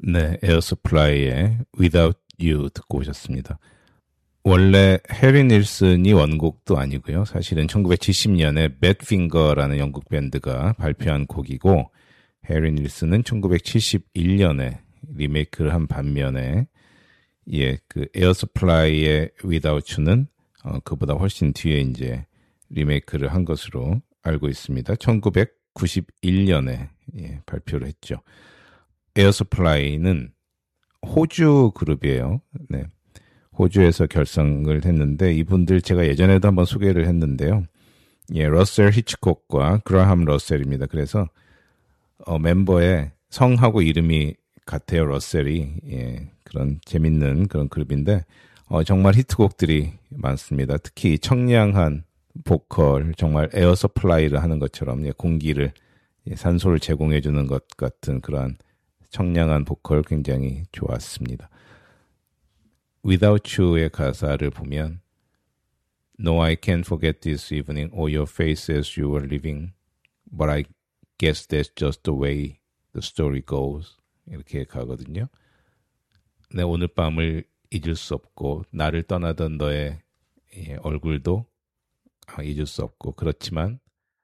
네, 에어서플라이의 Without You 듣고 오셨습니다. 원래 해리 닐슨이 원곡도 아니고요. 사실은 1970년에 Badfinger라는 영국 밴드가 발표한 곡이고 해리 닐슨은 1971년에 리메이크를 한 반면에 그 에어서플라이의 Without You는 그보다 훨씬 뒤에 이제 리메이크를 한 것으로 알고 있습니다. 1991년에 발표를 했죠. 에어서플라이는 호주 그룹이에요. 네. 호주에서 결성을 했는데 이분들 제가 예전에도 한번 소개를 했는데요. 러셀 히치콕과 그라함 러셀입니다. 그래서 멤버의 성하고 이름이 같아요. 러셀이. 그런 재밌는 그런 그룹인데 정말 히트곡들이 많습니다. 특히 청량한 보컬, 정말 에어서플라이를 하는 것처럼 공기를 산소를 제공해 주는 것 같은 그런 청량한 보컬 굉장히 좋았습니다. Without You의 가사를 보면 No, I can't forget this evening or your face as you were leaving, but I guess that's just the way the story goes. 이렇게 가거든요. 내 오늘 밤을 잊을 수 없고 나를 떠나던 너의 얼굴도 잊을 수 없고 그렇지만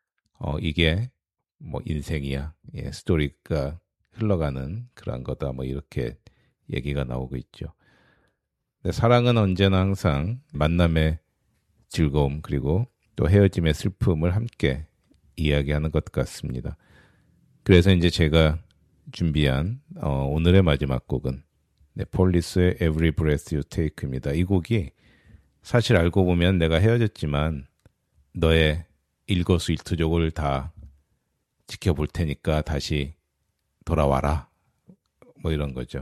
이게 뭐 인생이야. 스토리가 흘러가는 그런 거다. 뭐 이렇게 얘기가 나오고 있죠. 근데 사랑은 언제나 항상 만남의 즐거움 그리고 또 헤어짐의 슬픔을 함께 이야기하는 것 같습니다. 그래서 이제 제가 준비한 오늘의 마지막 곡은 폴리스의 Every Breath You Take입니다. 이 곡이 사실 알고 보면 내가 헤어졌지만 너의 일거수일투족을 다 지켜볼 테니까 다시 돌아와라. 뭐 이런 거죠.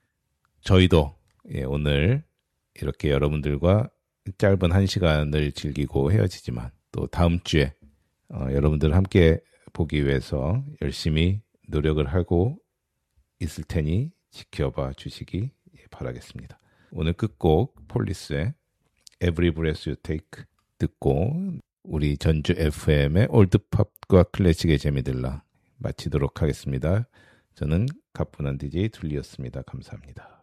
저희도 오늘 이렇게 여러분들과 짧은 1시간을 즐기고 헤어지지만 또 다음 주에 여러분들 함께 보기 위해서 열심히 노력을 하고 있을 테니 지켜봐 주시기 바라겠습니다. 오늘 끝곡 폴리스의 Every Breath You Take 듣고 우리 전주 FM의 올드팝과 클래식의 재미들라 마치도록 하겠습니다. 저는 가뿐한 DJ 둘리였습니다. 감사합니다.